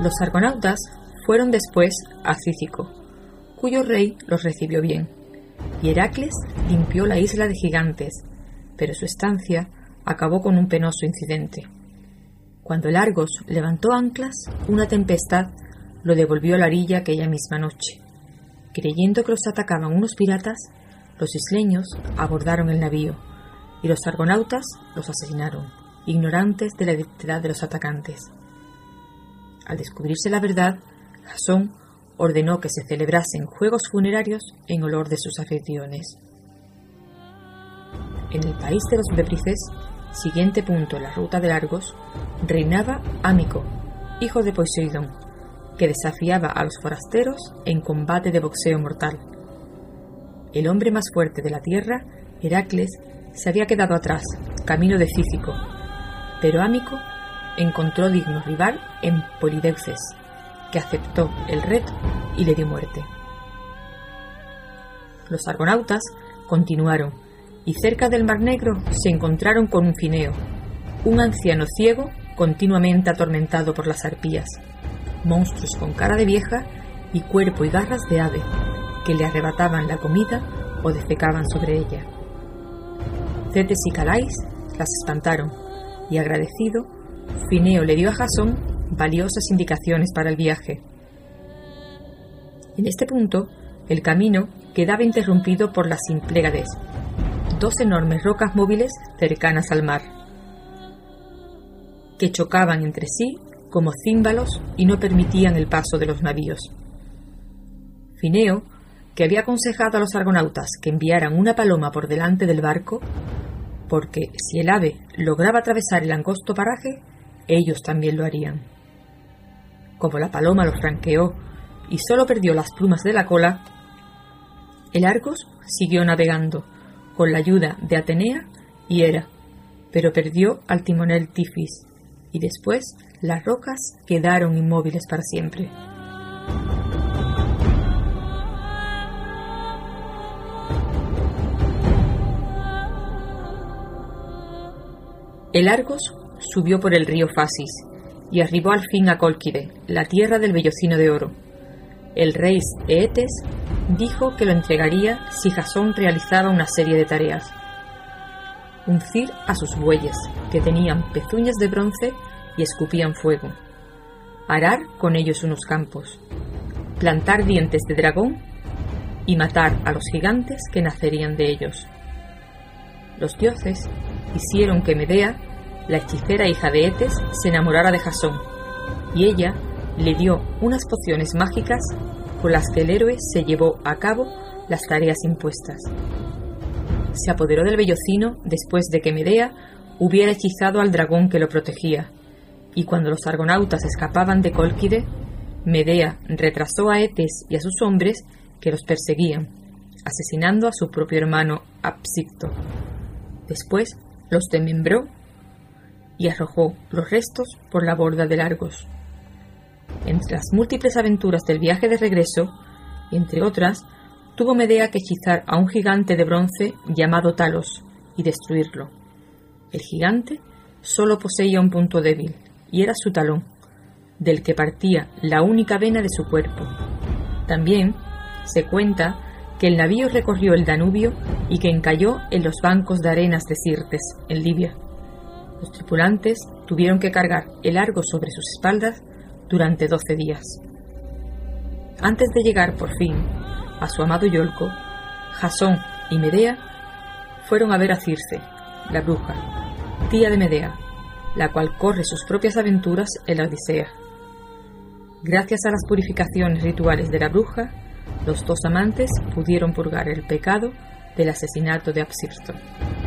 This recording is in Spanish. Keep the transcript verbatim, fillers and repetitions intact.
Los argonautas fueron después a Cícico, cuyo rey los recibió bien, y Heracles limpió la isla de gigantes, pero su estancia acabó con un penoso incidente. Cuando el Argos levantó anclas, una tempestad lo devolvió a la orilla aquella misma noche. Creyendo que los atacaban unos piratas, los isleños abordaron el navío, y los argonautas los asesinaron, ignorantes de la identidad de los atacantes. Al descubrirse la verdad, Jasón ordenó que se celebrasen juegos funerarios en olor de sus anfitriones. En el país de los Bébrices, siguiente punto en la ruta del Argos, reinaba Ámico, hijo de Poseidón, que desafiaba a los forasteros en combate de boxeo mortal. El hombre más fuerte de la tierra, Heracles, se había quedado atrás, camino de Cícico, pero Ámico encontró digno rival en Polideuces, que aceptó el reto y le dio muerte. Los argonautas continuaron, y cerca del Mar Negro se encontraron con un Fineo, un anciano ciego continuamente atormentado por las arpías, monstruos con cara de vieja y cuerpo y garras de ave, que le arrebataban la comida o defecaban sobre ella. Cetes y Calais las espantaron, y agradecido, Fineo le dio a Jasón valiosas indicaciones para el viaje. En este punto, el camino quedaba interrumpido por las Symplegades, dos enormes rocas móviles cercanas al mar, que chocaban entre sí como címbalos y no permitían el paso de los navíos. Fineo, que había aconsejado a los argonautas que enviaran una paloma por delante del barco, porque si el ave lograba atravesar el angosto paraje, ellos también lo harían. Como la paloma los franqueó y solo perdió las plumas de la cola, el Argos siguió navegando con la ayuda de Atenea y Hera, pero perdió al timonel Tifis, y después las rocas quedaron inmóviles para siempre. El Argos subió por el río Fasis y arribó al fin a Cólquide, la tierra del vellocino de oro. El rey Eetes dijo que lo entregaría si Jasón realizaba una serie de tareas: uncir a sus bueyes, que tenían pezuñas de bronce y escupían fuego, arar con ellos unos campos, plantar dientes de dragón y matar a los gigantes que nacerían de ellos. Los dioses hicieron que Medea, la hechicera hija de Eetes, se enamorara de Jasón, y ella le dio unas pociones mágicas con las que el héroe se llevó a cabo las tareas impuestas. Se apoderó del vellocino después de que Medea hubiera hechizado al dragón que lo protegía, y cuando los argonautas escapaban de Cólquide, Medea retrasó a Eetes y a sus hombres que los perseguían, asesinando a su propio hermano Apsicto. Después los desmembró y arrojó los restos por la borda del Argos. Entre las múltiples aventuras del viaje de regreso, entre otras, tuvo Medea que hechizar a un gigante de bronce llamado Talos y destruirlo. El gigante solo poseía un punto débil, y era su talón, del que partía la única vena de su cuerpo. También se cuenta que el navío recorrió el Danubio y que encalló en los bancos de arenas de Sirtes, en Libia. Los tripulantes tuvieron que cargar el Argos sobre sus espaldas durante doce días. Antes de llegar por fin a su amado Iolco, Jasón y Medea fueron a ver a Circe, la bruja, tía de Medea, la cual corre sus propias aventuras en la Odisea. Gracias a las purificaciones rituales de la bruja, los dos amantes pudieron purgar el pecado del asesinato de Apsirto.